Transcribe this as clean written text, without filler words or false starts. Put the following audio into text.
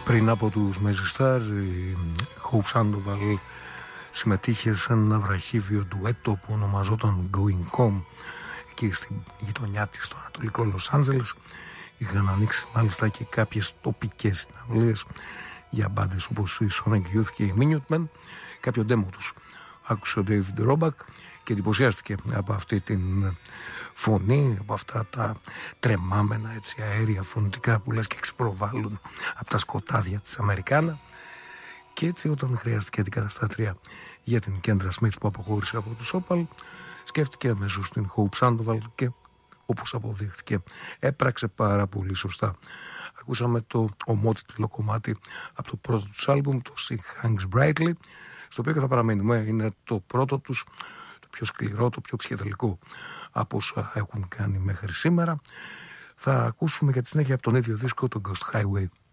Πριν από τους Mezzistar, η Hope Sandoval συμμετείχε σε ένα βραχύβιο ντουέτο που ονομαζόταν Going Home, εκεί στην γειτονιά της, στο ανατολικό Λος Άντζελες. Είχαν ανοίξει μάλιστα και κάποιες τοπικές συναυλίες για μπάντες όπως η Sonic Youth και οι Minutemen. Κάποιο demo τους άκουσε ο David Roback και εντυπωσιάστηκε από αυτή την φωνή, από αυτά τα τρεμάμενα έτσι αέρια φωνητικά που λες και ξεπροβάλλουν από τα σκοτάδια της Αμερικάνα. Και έτσι όταν χρειάστηκε αντικαταστάτρια για την Kendra Smith που αποχώρησε από τους Opal, σκέφτηκε αμέσως την Hope Sandoval και όπως αποδείχτηκε έπραξε πάρα πολύ σωστά. Ακούσαμε το ομότιτλο κομμάτι από το πρώτο τους άλμπουμ, το She Hangs Brightly, στο οποίο και θα παραμείνουμε. Είναι το πρώτο τους, το πιο σκληρό, το πιο ψυχεδελικό από όσα έχουν κάνει μέχρι σήμερα. Θα ακούσουμε για τη συνέχεια από τον ίδιο δίσκο, το Ghost Highway.